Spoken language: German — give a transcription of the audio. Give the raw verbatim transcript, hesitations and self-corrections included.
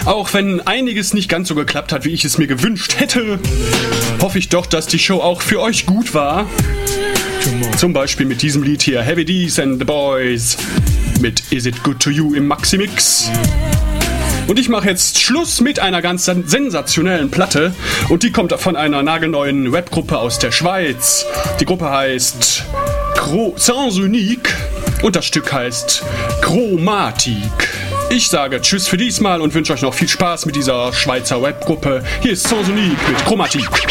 Auch wenn einiges nicht ganz so geklappt hat, wie ich es mir gewünscht hätte, hoffe ich doch, dass die Show auch für euch gut war. Zum Beispiel mit diesem Lied hier, Heavy D's and the Boys, mit Is It Good to You im Maximix. Und ich mache jetzt Schluss mit einer ganz sensationellen Platte. Und die kommt von einer nagelneuen Webgruppe aus der Schweiz. Die Gruppe heißt Cro- Sans Unique und das Stück heißt Chromatik. Ich sage Tschüss für diesmal und wünsche euch noch viel Spaß mit dieser Schweizer Webgruppe. Hier ist Sans Unique mit Chromatik.